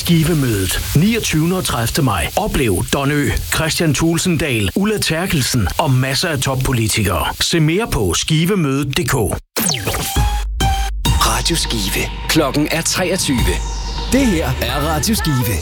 Skivemødet 29. og 30. maj. Oplev Don Ø, Christian Tulsendal, Ulla Terkelsen og masser af toppolitikere. Se mere på skivemødet.dk. Radio Skive. Klokken er 23. Det her er Radio Skive.